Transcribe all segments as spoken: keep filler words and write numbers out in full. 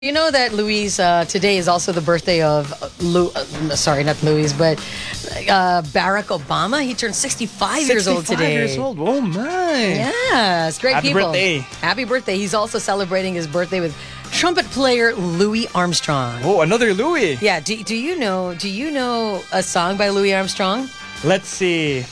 You know that Luis, uh, today is also the birthday of, uh, Lu- uh, sorry, not Luis, but uh, Barack Obama. He turned sixty-five years old today. years old. Oh, my. Yes, great Happy people. birthday. Happy birthday. He's also celebrating his birthday with trumpet player Louis Armstrong. Oh, another Louis. Yeah, do, do you know, do you know a song by Louis Armstrong? Let's see.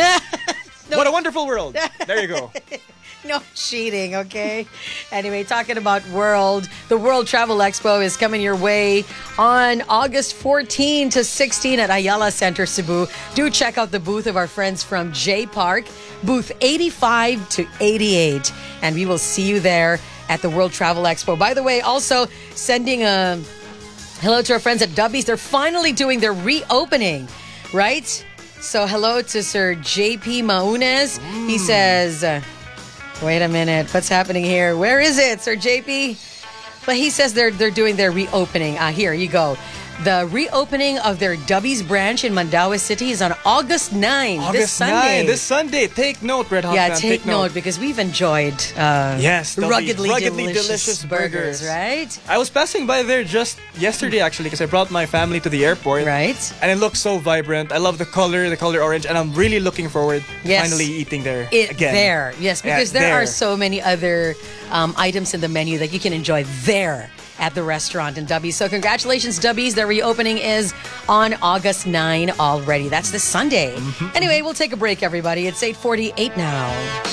No. What a wonderful world. There you go. No cheating, okay? Anyway, talking about World, the World Travel Expo is coming your way on August fourteenth to sixteenth at Ayala Center, Cebu. Do check out the booth of our friends from J Park, booth eighty-five to eighty-eight. And we will see you there at the World Travel Expo. By the way, also sending a hello to our friends at Dubbies. They're finally doing their reopening, right? So hello to Sir J P Maunes. Mm. He says... Uh, Wait a minute. What's happening here? Where is it, Sir J P? But he says they're they're doing their reopening. Ah, here you go. The reopening of their Dubbies branch in Mandaue City is on August ninth, August this Sunday. ninth, this Sunday. Take note, Red Hot Yeah, fan, take, take note, note because we've enjoyed uh, yes, ruggedly, ruggedly delicious, delicious burgers, burgers, right? I was passing by there just yesterday, actually, because I brought my family to the airport. Right. And it looks so vibrant. I love the color, the color orange, and I'm really looking forward Yes. finally eating there It, again. There, yes, because Yeah, there, there are so many other um, items in the menu that you can enjoy there at the restaurant in Dubbies. So congratulations, Dubbies. Their reopening is on August ninth already. That's this Sunday. Mm-hmm. Anyway, we'll take a break, everybody. It's eight forty-eight now.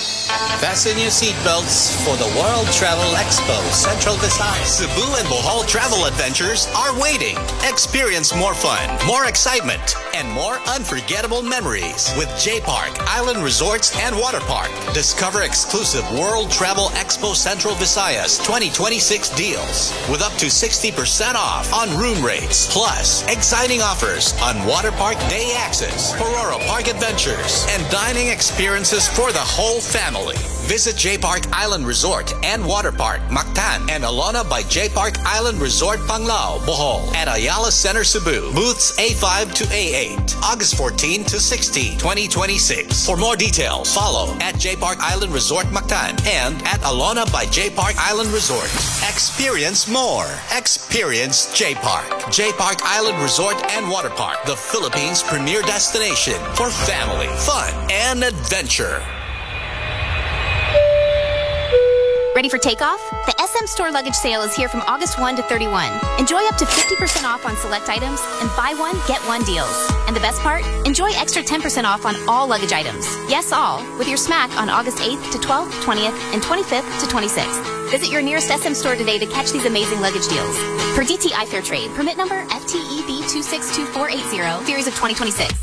Fasten your seatbelts for the World Travel Expo Central Visayas. Cebu and Bohol travel adventures are waiting. Experience more fun, more excitement, and more unforgettable memories with J Park Island Resorts and Water Park. Discover exclusive World Travel Expo Central Visayas twenty twenty-six deals with up to sixty percent off on room rates, plus exciting offers on Water Park Day Access, Pororo Park Adventures, and dining experiences for the whole family. Visit J Park Island Resort and Water Park, Mactan, and Alona by J Park Island Resort, Panglao, Bohol, at Ayala Center, Cebu. Booths A five to A eight, August fourteenth to sixteenth, twenty twenty-six. For more details, follow at J Park Island Resort, Mactan, and at Alona by J Park Island Resort. Experience more. Experience J Park. J Park Island Resort and Water Park, the Philippines' premier destination for family, fun, and adventure. Ready for takeoff? The S M Store Luggage Sale is here from August first to thirty-first. Enjoy up to fifty percent off on select items and buy one, get one deals. And the best part? Enjoy extra ten percent off on all luggage items. Yes, all, with your smack on August eighth to twelfth, twentieth, and twenty-fifth to twenty-sixth. Visit your nearest S M store today to catch these amazing luggage deals. Per D T I Fair Trade, permit number F T E B two six two four eight zero, series of twenty twenty-six.